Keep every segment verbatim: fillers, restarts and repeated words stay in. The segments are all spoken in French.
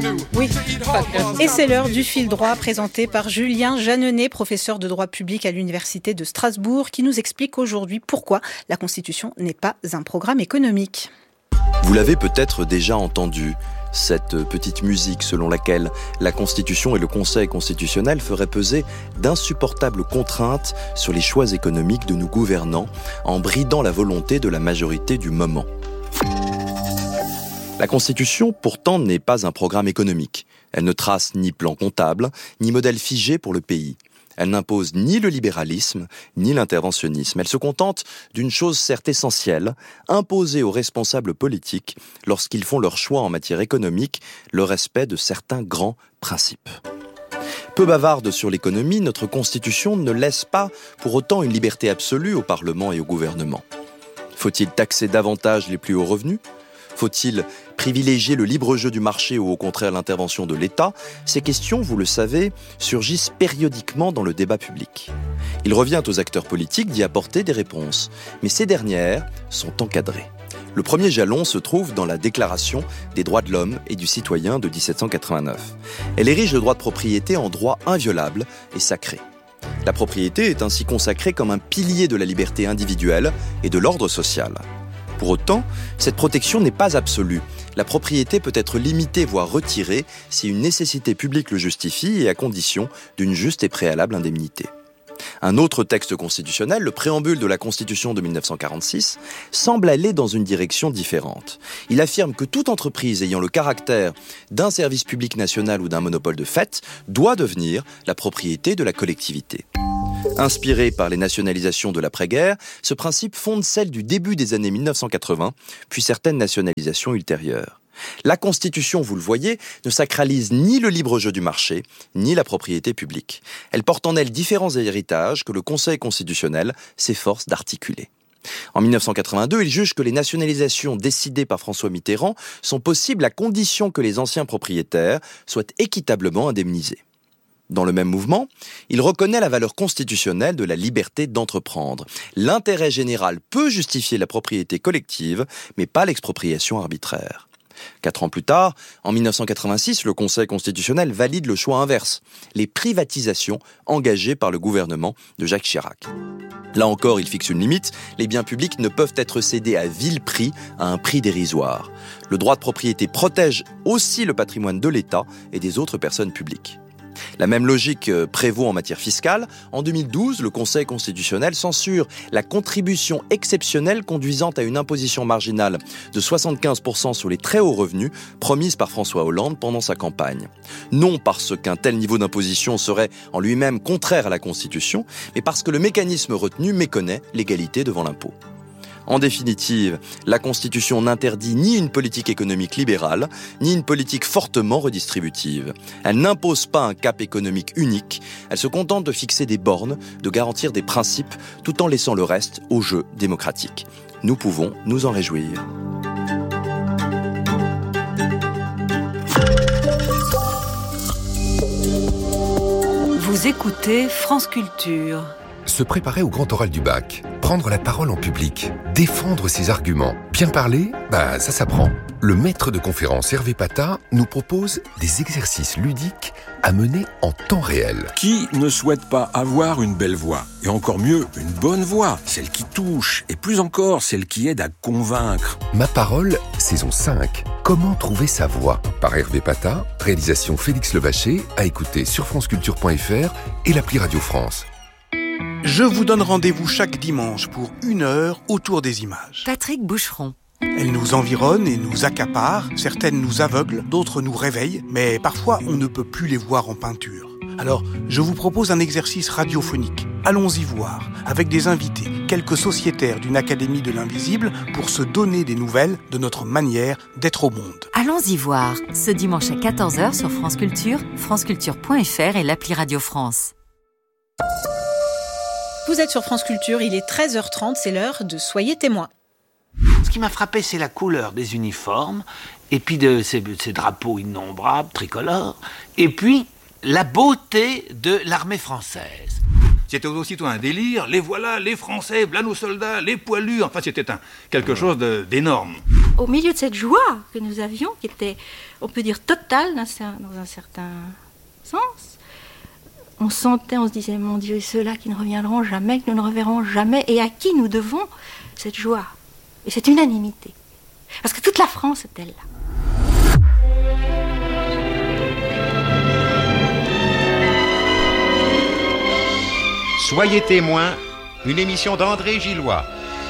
Oui. Et c'est l'heure du fil droit présenté par Julien Jeanneney, professeur de droit public à l'Université de Strasbourg, qui nous explique aujourd'hui pourquoi la Constitution n'est pas un programme économique. Vous l'avez peut-être déjà entendu, cette petite musique selon laquelle la Constitution et le Conseil constitutionnel feraient peser d'insupportables contraintes sur les choix économiques de nos gouvernants en bridant la volonté de la majorité du moment. La Constitution, pourtant, n'est pas un programme économique. Elle ne trace ni plan comptable, ni modèle figé pour le pays. Elle n'impose ni le libéralisme, ni l'interventionnisme. Elle se contente d'une chose certes essentielle, imposer aux responsables politiques, lorsqu'ils font leur choix en matière économique, le respect de certains grands principes. Peu bavarde sur l'économie, notre Constitution ne laisse pas pour autant une liberté absolue au Parlement et au gouvernement. Faut-il taxer davantage les plus hauts revenus ? Faut-il privilégier le libre jeu du marché ou au contraire l'intervention de l'État ? Ces questions, vous le savez, surgissent périodiquement dans le débat public. Il revient aux acteurs politiques d'y apporter des réponses, mais ces dernières sont encadrées. Le premier jalon se trouve dans la Déclaration des droits de l'homme et du citoyen de dix-sept cent quatre-vingt-neuf. Elle érige le droit de propriété en droit inviolable et sacré. La propriété est ainsi consacrée comme un pilier de la liberté individuelle et de l'ordre social. Pour autant, cette protection n'est pas absolue. La propriété peut être limitée, voire retirée, si une nécessité publique le justifie et à condition d'une juste et préalable indemnité. Un autre texte constitutionnel, le préambule de la Constitution de dix-neuf cent quarante-six, semble aller dans une direction différente. Il affirme que toute entreprise ayant le caractère d'un service public national ou d'un monopole de fait doit devenir la propriété de la collectivité. Inspiré par les nationalisations de l'après-guerre, ce principe fonde celle du début des années mille neuf cent quatre-vingts, puis certaines nationalisations ultérieures. La Constitution, vous le voyez, ne sacralise ni le libre jeu du marché, ni la propriété publique. Elle porte en elle différents héritages que le Conseil constitutionnel s'efforce d'articuler. En mille neuf cent quatre-vingt-deux, il juge que les nationalisations décidées par François Mitterrand sont possibles à condition que les anciens propriétaires soient équitablement indemnisés. Dans le même mouvement, il reconnaît la valeur constitutionnelle de la liberté d'entreprendre. L'intérêt général peut justifier la propriété collective, mais pas l'expropriation arbitraire. Quatre ans plus tard, en mille neuf cent quatre-vingt-six, le Conseil constitutionnel valide le choix inverse, les privatisations engagées par le gouvernement de Jacques Chirac. Là encore, il fixe une limite, les biens publics ne peuvent être cédés à vil prix, à un prix dérisoire. Le droit de propriété protège aussi le patrimoine de l'État et des autres personnes publiques. La même logique prévaut en matière fiscale. En deux mille douze, le Conseil constitutionnel censure la contribution exceptionnelle conduisant à une imposition marginale de soixante-quinze pour cent sur les très hauts revenus promise par François Hollande pendant sa campagne. Non parce qu'un tel niveau d'imposition serait en lui-même contraire à la Constitution, mais parce que le mécanisme retenu méconnaît l'égalité devant l'impôt. En définitive, la Constitution n'interdit ni une politique économique libérale, ni une politique fortement redistributive. Elle n'impose pas un cap économique unique, elle se contente de fixer des bornes, de garantir des principes, tout en laissant le reste au jeu démocratique. Nous pouvons nous en réjouir. Vous écoutez France Culture. Se préparer au grand oral du bac, prendre la parole en public, défendre ses arguments, bien parler, bah ça s'apprend. Le maître de conférence Hervé Pata nous propose des exercices ludiques à mener en temps réel. Qui ne souhaite pas avoir une belle voix ? Et encore mieux, une bonne voix, celle qui touche, et plus encore, celle qui aide à convaincre. Ma parole, saison cinq. Comment trouver sa voix ? Par Hervé Pata, réalisation Félix Levaché, à écouter sur franceculture point f r et l'appli Radio France. Je vous donne rendez-vous chaque dimanche pour une heure autour des images. Patrick Boucheron. Elles nous environnent et nous accaparent, certaines nous aveuglent, d'autres nous réveillent, mais parfois on ne peut plus les voir en peinture. Alors, je vous propose un exercice radiophonique. Allons-y voir, avec des invités, quelques sociétaires d'une académie de l'invisible, pour se donner des nouvelles de notre manière d'être au monde. Allons-y voir, ce dimanche à quatorze heures sur France Culture, franceculture point f r et l'appli Radio France. Vous êtes sur France Culture, il est treize heures trente, c'est l'heure de Soyez témoins. Ce qui m'a frappé, c'est la couleur des uniformes, et puis de ces, ces drapeaux innombrables, tricolores, et puis la beauté de l'armée française. c'était aussitôt un délire. Les voilà, les Français, voilà nos soldats, les poilus. Enfin, c'était un, quelque chose de, d'énorme. Au milieu de cette joie que nous avions, qui était, on peut dire, totale dans un certain sens, on sentait, on se disait, mon Dieu, et ceux-là qui ne reviendront jamais, que nous ne reverrons jamais, et à qui nous devons cette joie et cette unanimité. Parce que toute la France était là. Soyez témoins, une émission d'André Gillois.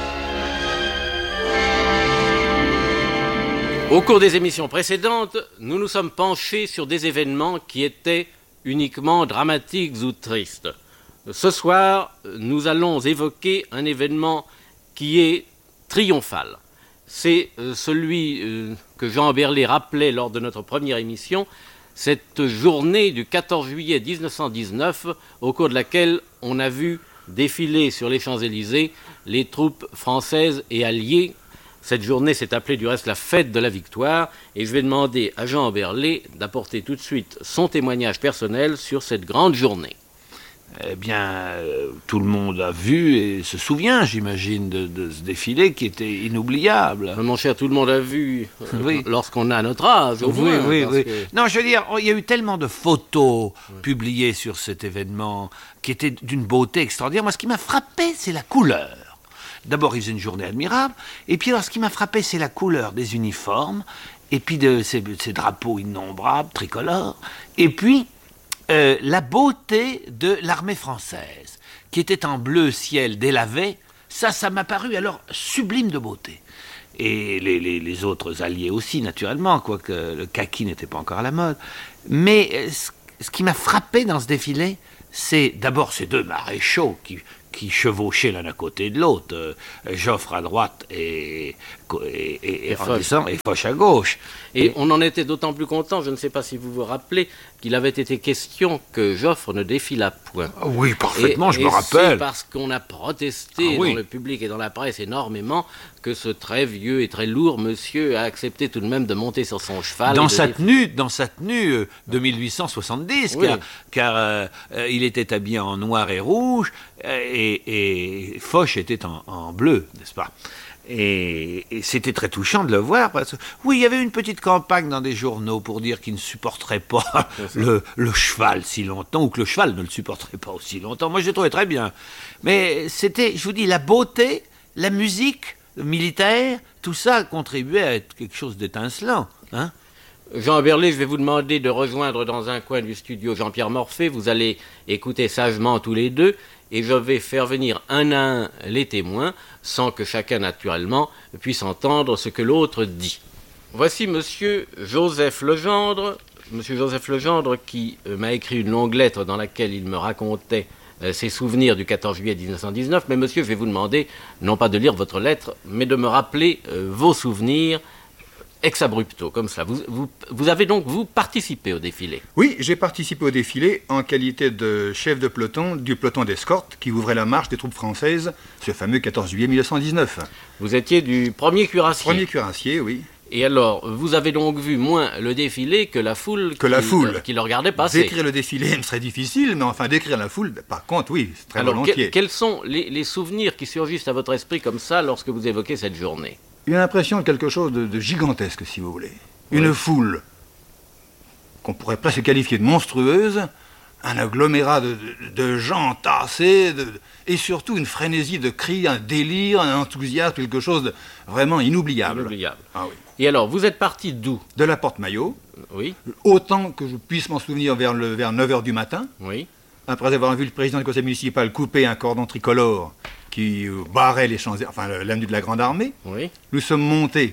Au cours des émissions précédentes, nous nous sommes penchés sur des événements qui étaient uniquement dramatiques ou tristes. Ce soir, nous allons évoquer un événement qui est triomphal. C'est celui que Jean Berlé rappelait lors de notre première émission, cette journée du quatorze juillet mille neuf cent dix-neuf, au cours de laquelle on a vu défiler sur les Champs-Élysées les troupes françaises et alliées. Cette journée s'est appelée du reste la fête de la victoire, et je vais demander à Jean Berlé d'apporter tout de suite son témoignage personnel sur cette grande journée. Eh bien, euh, tout le monde a vu et se souvient, j'imagine, de, de ce défilé qui était inoubliable. Mon cher, tout le monde a vu euh, oui. lorsqu'on a notre âge. Au oui, moins, oui, oui. Que... Non, je veux dire, il y a eu tellement de photos oui. publiées sur cet événement qui étaient d'une beauté extraordinaire. Moi, ce qui m'a frappé, c'est la couleur. D'abord, il faisait une journée admirable, et puis alors, ce qui m'a frappé, c'est la couleur des uniformes, et puis de ces, ces drapeaux innombrables, tricolores, et puis... Euh, la beauté de l'armée française, qui était en bleu ciel délavé, ça, ça m'a paru alors sublime de beauté. Et les, les, les autres alliés aussi, naturellement, quoique le kaki n'était pas encore à la mode. Mais ce, ce qui m'a frappé dans ce défilé, c'est d'abord ces deux maréchaux qui, qui chevauchaient l'un à côté de l'autre, euh, Joffre à droite et, et, et, et, Foch. et Foch à gauche. Et, et on en était d'autant plus content, je ne sais pas si vous vous rappelez, qu'il avait été question que Joffre ne défila point. Ah oui, parfaitement, et, je et me rappelle. C'est parce qu'on a protesté ah oui. dans le public et dans la presse énormément que ce très vieux et très lourd monsieur a accepté tout de même de monter sur son cheval. Dans, de sa, déf... tenue, dans sa tenue de mille huit cent soixante-dix, oui. car, car euh, euh, il était habillé en noir et rouge, euh, et, et Foch était en, en bleu, n'est-ce pas ? Et, et c'était très touchant de le voir. Parce que, oui, il y avait une petite campagne dans des journaux pour dire qu'il ne supporterait pas le, le cheval si longtemps, ou que le cheval ne le supporterait pas aussi longtemps. Moi, je le trouvais très bien. Mais c'était, je vous dis, la beauté, la musique militaire, tout ça contribuait à être quelque chose d'étincelant. Hein ? Jean Berlé, je vais vous demander de rejoindre dans un coin du studio Jean-Pierre Morphée. Vous allez écouter sagement tous les deux. Et je vais faire venir un à un les témoins, sans que chacun, naturellement, puisse entendre ce que l'autre dit. Voici monsieur Joseph Legendre, monsieur Joseph Legendre qui euh, m'a écrit une longue lettre dans laquelle il me racontait euh, ses souvenirs du quatorze juillet mille neuf cent dix-neuf. Mais monsieur, je vais vous demander, non pas de lire votre lettre, mais de me rappeler euh, vos souvenirs ex abrupto, comme ça. Vous, vous, vous avez donc, vous, participé au défilé ? Oui, j'ai participé au défilé en qualité de chef de peloton du peloton d'escorte qui ouvrait la marche des troupes françaises ce fameux quatorze juillet mille neuf cent dix-neuf. Vous étiez du premier cuirassier ? Premier cuirassier, oui. Et alors, vous avez donc vu moins le défilé que la foule que qui, la foule. Euh, qui le regardait passer. Décrire le défilé me serait difficile, mais enfin décrire la foule, par contre, oui, c'est très alors, volontiers. Que, quels sont les, les souvenirs qui surgissent à votre esprit comme ça lorsque vous évoquez cette journée ? Il y a l'impression de quelque chose de, de gigantesque, si vous voulez. Oui. Une foule qu'on pourrait presque qualifier de monstrueuse, un agglomérat de, de, de gens tassés, de, et surtout une frénésie de cris, un délire, un enthousiasme, quelque chose de vraiment inoubliable. Inoubliable. Ah oui. Et alors, vous êtes parti d'où ? De la Porte-Maillot. Oui. Autant que je puisse m'en souvenir vers, le, vers neuf heures du matin. Oui. Après avoir vu le président du conseil municipal couper un cordon tricolore qui barrait les champs, enfin l'avenue de la Grande Armée. Oui. Nous sommes montés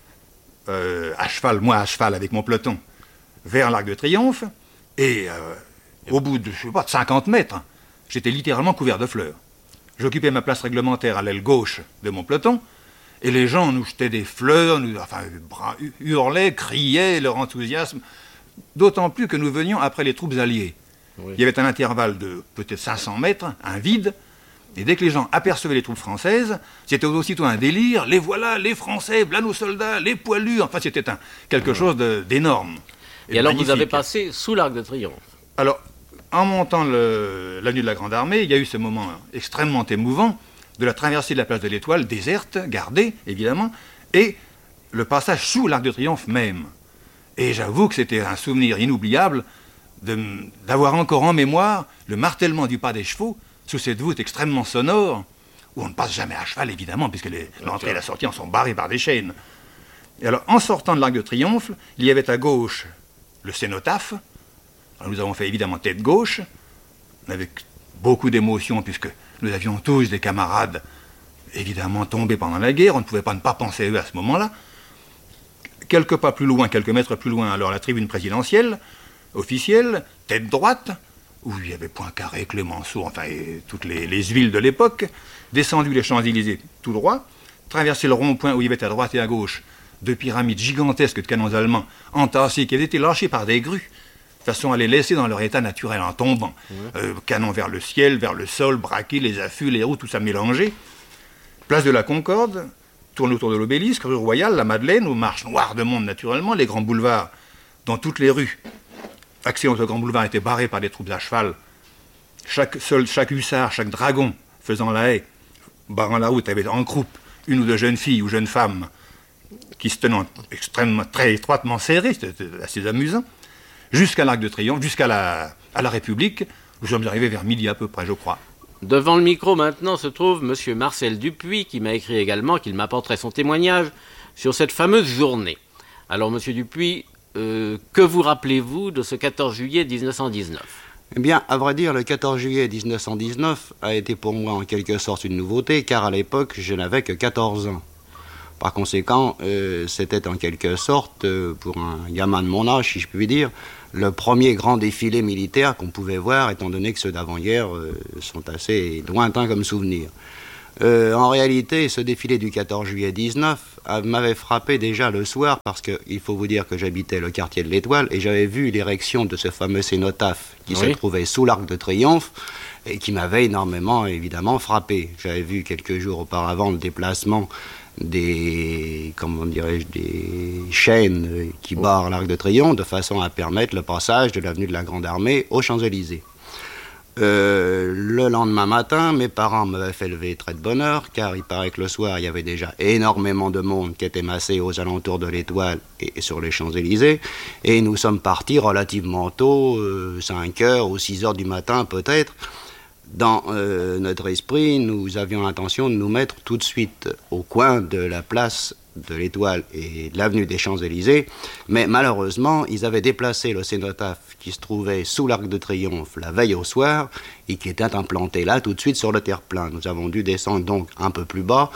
euh, à cheval, moi à cheval avec mon peloton, vers l'Arc de Triomphe, et, euh, et au bout de, je sais pas, de cinquante mètres, j'étais littéralement couvert de fleurs. J'occupais ma place réglementaire à l'aile gauche de mon peloton, et les gens nous jetaient des fleurs, nous, enfin, hurlaient, criaient, leur enthousiasme, d'autant plus que nous venions après les troupes alliées. Oui. Il y avait un intervalle de peut-être cinq cents mètres, un vide, et dès que les gens apercevaient les troupes françaises, c'était aussitôt un délire, les voilà, les Français, voilà nos soldats, les poilus, enfin c'était un, quelque chose de, d'énorme. Et, et alors magnifique. Vous avez passé sous l'Arc de Triomphe ? Alors, en montant le, l'avenue de la Grande Armée, il y a eu ce moment extrêmement émouvant de la traversée de la place de l'Étoile, déserte, gardée, évidemment, et le passage sous l'Arc de Triomphe même. Et j'avoue que c'était un souvenir inoubliable de, d'avoir encore en mémoire le martèlement du pas des chevaux sous cette voûte extrêmement sonore, où on ne passe jamais à cheval, évidemment, puisque les, l'entrée et la sortie en sont barrées par des chaînes. Et alors, en sortant de l'Arc de Triomphe, il y avait à gauche le cénotaphe. Alors, nous avons fait évidemment tête gauche, avec beaucoup d'émotion, puisque nous avions tous des camarades, évidemment, tombés pendant la guerre. On ne pouvait pas ne pas penser à eux à ce moment-là. Quelques pas plus loin, quelques mètres plus loin, alors la tribune présidentielle, officielle, tête droite, où il y avait Poincaré, Clémenceau, enfin, et toutes les, les villes de l'époque, descendu les Champs-Élysées tout droit, traversé le rond-point où il y avait à droite et à gauche deux pyramides gigantesques de canons allemands entassés qui avaient été lâchés par des grues, de façon à les laisser dans leur état naturel en tombant. Ouais. Euh, canons vers le ciel, vers le sol, braqués, les affûts, les roues, tout ça mélangé. Place de la Concorde, tourne autour de l'Obélisque, rue Royale, la Madeleine, aux marches noires de monde naturellement, les grands boulevards, dans toutes les rues. Accès aux grands boulevards était barré par des troupes à cheval. Chaque, seul, chaque hussard, chaque dragon faisant la haie, barrant la route, avait en croupe une ou deux jeunes filles ou jeunes femmes qui se tenaient extrêmement, très étroitement serrées, c'était assez amusant, jusqu'à l'Arc de Triomphe, jusqu'à la, à la République. Nous sommes arrivés vers midi à peu près, je crois. Devant le micro maintenant se trouve M. Marcel Dupuis, qui m'a écrit également qu'il m'apporterait son témoignage sur cette fameuse journée. Alors, M. Dupuis, euh, que vous rappelez-vous de ce quatorze juillet dix-neuf cent dix-neuf ? Eh bien, à vrai dire, le quatorze juillet dix-neuf cent dix-neuf a été pour moi en quelque sorte une nouveauté, car à l'époque, je n'avais que quatorze ans. Par conséquent, euh, c'était en quelque sorte, euh, pour un gamin de mon âge, si je puis dire, le premier grand défilé militaire qu'on pouvait voir, étant donné que ceux d'avant-guerre euh, sont assez lointains comme souvenirs. Euh, en réalité, ce défilé du quatorze juillet dix-neuf m'avait frappé déjà le soir, parce qu'il faut vous dire que j'habitais le quartier de l'Étoile, et j'avais vu l'érection de ce fameux cénotaphe qui oui. se trouvait sous l'Arc de Triomphe, et qui m'avait énormément, évidemment, frappé. J'avais vu quelques jours auparavant le déplacement des, comment dirais-je, des chaînes qui barrent l'Arc de Triomphe, de façon à permettre le passage de l'avenue de la Grande Armée aux Champs-Élysées. Euh, le lendemain matin, mes parents m'avaient fait lever très de bonne heure, car il paraît que le soir, il y avait déjà énormément de monde qui était massé aux alentours de l'Étoile et sur les Champs-Élysées, et nous sommes partis relativement tôt, euh, cinq heures ou six heures du matin peut-être. Dans euh, notre esprit, nous avions l'intention de nous mettre tout de suite au coin de la place de l'Étoile et de l'avenue des Champs-Élysées, mais malheureusement, ils avaient déplacé le cénotaphe qui se trouvait sous l'Arc de Triomphe la veille au soir et qui était implanté là tout de suite sur le terre-plein. Nous avons dû descendre donc un peu plus bas.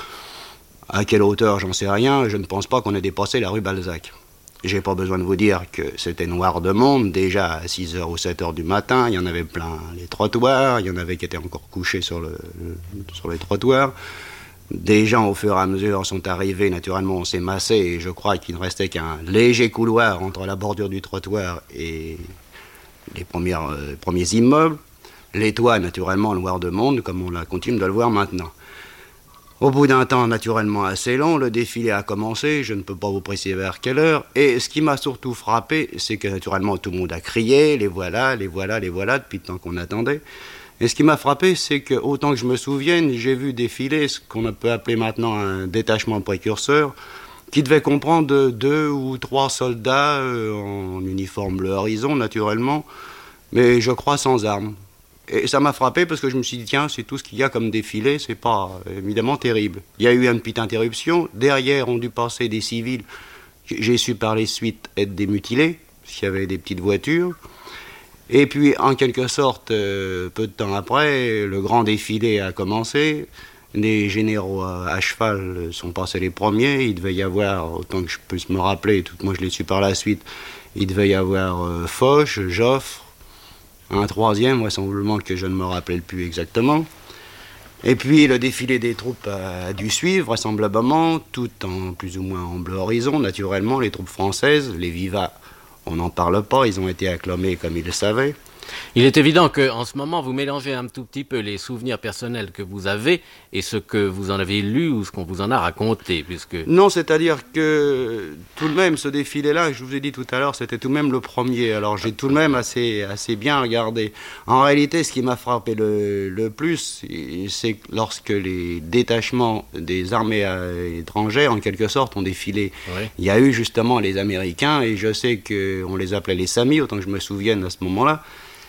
À quelle hauteur, j'en sais rien, je ne pense pas qu'on ait dépassé la rue Balzac. J'ai pas besoin de vous dire que c'était noir de monde, déjà à six heures ou sept heures du matin, il y en avait plein les trottoirs, il y en avait qui étaient encore couchés sur, le, le, sur les trottoirs. Des gens, au fur et à mesure, sont arrivés, naturellement, on s'est massé, et je crois qu'il ne restait qu'un léger couloir entre la bordure du trottoir et les premières, euh, premiers immeubles. L'Étoile, naturellement, noir de monde, comme on la continue de le voir maintenant. Au bout d'un temps naturellement assez long, le défilé a commencé, je ne peux pas vous préciser vers quelle heure, et ce qui m'a surtout frappé, c'est que naturellement tout le monde a crié, les voilà, les voilà, les voilà, depuis le temps qu'on attendait. Et ce qui m'a frappé, c'est que, autant que je me souvienne, j'ai vu défiler ce qu'on peut appeler maintenant un détachement précurseur, qui devait comprendre deux ou trois soldats euh, en uniforme bleu horizon, naturellement, mais je crois sans armes. Et ça m'a frappé parce que je me suis dit, tiens, c'est tout ce qu'il y a comme défilé, c'est pas évidemment terrible. Il y a eu une petite interruption, derrière ont dû passer des civils, j'ai su par les suites être des mutilés, parce qu'il y avait des petites voitures. Et puis, en quelque sorte, euh, peu de temps après, le grand défilé a commencé. Les généraux à, à cheval sont passés les premiers. Il devait y avoir, autant que je puisse me rappeler, tout, moi je l'ai su par la suite, il devait y avoir euh, Foch, Joffre, un troisième, vraisemblablement que je ne me rappelle plus exactement. Et puis le défilé des troupes a dû suivre, vraisemblablement, tout en plus ou moins en bleu horizon, naturellement, les troupes françaises, les vivats, on n'en parle pas, ils ont été acclamés comme ils le savaient. Il est évident qu'en ce moment, vous mélangez un tout petit peu les souvenirs personnels que vous avez et ce que vous en avez lu ou ce qu'on vous en a raconté, puisque... Non, c'est-à-dire que tout de même, ce défilé-là, je vous ai dit tout à l'heure, c'était tout de même le premier. Alors j'ai tout de même assez, assez bien regardé. En réalité, ce qui m'a frappé le, le plus, c'est lorsque les détachements des armées étrangères, en quelque sorte, ont défilé. Oui. Il y a eu justement les Américains, et je sais qu'on les appelait les Samis, autant que je me souvienne à ce moment-là.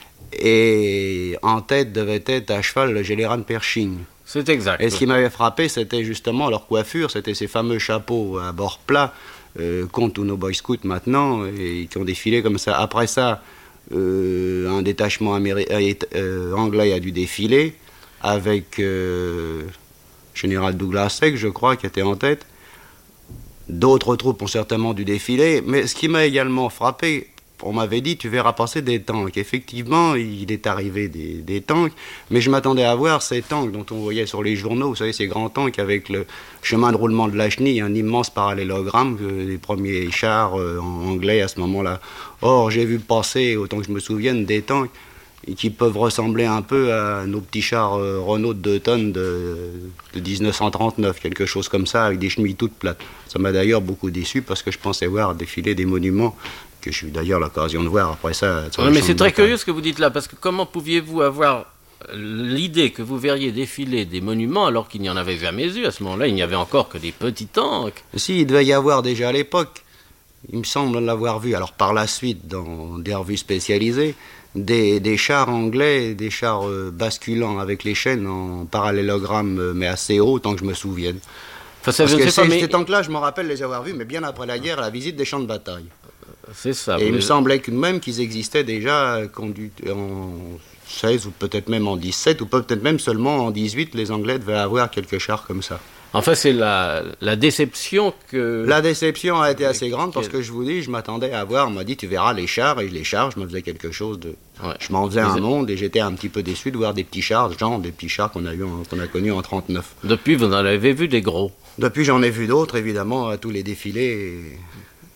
Et en tête devait être à cheval le général Pershing. C'est exact. Et ce qui m'avait frappé, c'était justement leur coiffure, c'était ces fameux chapeaux à bord plat, euh, qu'ont tous nos Boy Scouts maintenant, et qui ont défilé comme ça. Après ça, euh, un détachement améri- euh, anglais a dû défiler, avec euh, général Douglas Haig, je crois, qui était en tête. D'autres troupes ont certainement dû défiler, mais ce qui m'a également frappé, on m'avait dit, tu verras passer des tanks. Effectivement, il est arrivé des, des tanks, mais je m'attendais à voir ces tanks dont on voyait sur les journaux, vous savez, ces grands tanks avec le chemin de roulement de la chenille, un immense parallélogramme, euh, des premiers chars euh, anglais à ce moment-là. Or, j'ai vu passer, autant que je me souvienne, des tanks qui peuvent ressembler un peu à nos petits chars euh, Renault de deux tonnes de, de dix-neuf cent trente-neuf, quelque chose comme ça, avec des chenilles toutes plates. Ça m'a d'ailleurs beaucoup déçu parce que je pensais voir défiler des monuments que j'ai eu d'ailleurs l'occasion de voir après ça. Oui, mais c'est très curieux ce que vous dites là, parce que comment pouviez-vous avoir l'idée que vous verriez défiler des monuments alors qu'il n'y en avait jamais eu à ce moment-là? Il n'y avait encore que des petits tanks. Si, il devait y avoir déjà à l'époque, il me semble l'avoir vu, alors par la suite dans des revues spécialisées, des, des chars anglais, des chars euh, basculants avec les chaînes en parallélogramme, euh, mais assez haut, tant que je me souvienne. Enfin, ça, Parce que ces, pas, mais... ces tanks-là, je me rappelle les avoir vus, mais bien après la guerre, à la visite des champs de bataille. C'est ça. Et il me semblait que même qu'ils existaient déjà en seize ou peut-être même en dix-sept ou peut-être même seulement en dix-huit, les Anglais devaient avoir quelques chars comme ça. Enfin, c'est la, la déception que... La déception a été assez grande parce que je vous dis, je m'attendais à voir, on m'a dit tu verras les chars, et les chars, je me faisais quelque chose de... Ouais. Je m'en faisais un monde et j'étais un petit peu déçu de voir des petits chars, genre des petits chars qu'on a, eu en, qu'on a connus en trente-neuf. Depuis, vous en avez vu des gros? Depuis, j'en ai vu d'autres, évidemment, à tous les défilés.